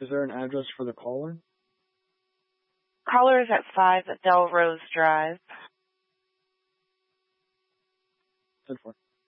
Is there an address for the caller? Caller is at 5 Delrose Drive. 10-4.